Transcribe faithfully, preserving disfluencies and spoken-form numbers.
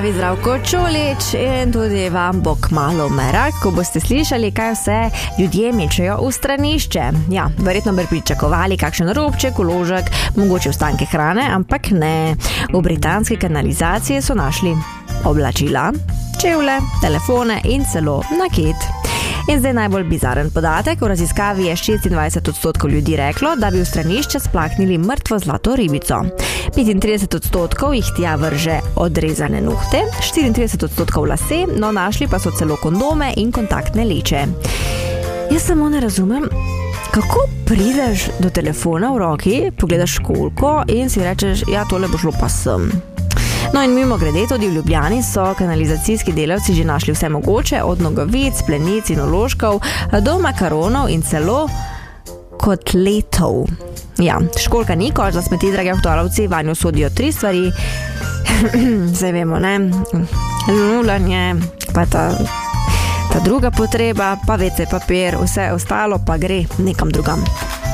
Zdravko Čolič in tudi vam bo kmalu merak, ko boste slišali, kaj vse ljudje mečejo v stranišče. Ja, verjetno bi pričakovali kakšen robček, vložek, mogoče ostanke hrane, ampak ne. V britanski kanalizaciji so našli oblačila, čevlje, telefone in celo nakit. In zdaj najbolj bizaren podatek. V raziskavi je šestindvajset odstotkov ljudi reklo, da bi v stranišče splaknili mrtvo zlato ribico. petintrideset odstotkov jih tja vrže odrezane nohte, štiriintrideset odstotkov lase, no našli pa so celo kondome in kontaktne leče. Jaz samo ne razumem, kako prideš do telefona v roki, pogledaš školjko in si rečeš, ja, tole bo šlo pa sem. No in mimo grede, tudi v Ljubljani so kanalizacijski delavci že našli vse mogoče, od nogavic, plenic in ološkov, do makaronov in celo kotletov. Ja, školjka ni koš za smeti, dragi aktualovci, vanjo sodijo tri stvari. Zdaj vemo, ne? Lulanje, pa ta, ta druga potreba, pa ve ce papir, vse ostalo pa gre nekam drugam.